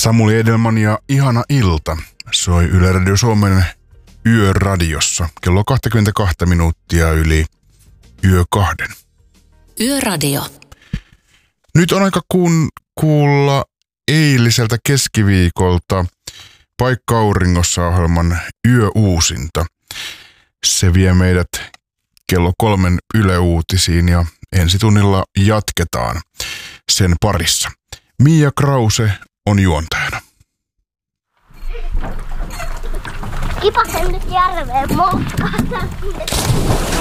Samuli Edelman ja Ihana ilta soi Yle Radio Suomen Yöradiossa kello 22 minuuttia yli yö 2. Yöradio. Nyt on aika kuulla eiliseltä keskiviikolta Paikka Auringossa -ohjelman yöuusinta. Se vie meidät kello 3 Yle Uutisiin ja ensi tunnilla jatketaan sen parissa. Mia Krause on juontajana. Kipasen nyt järveen moskata.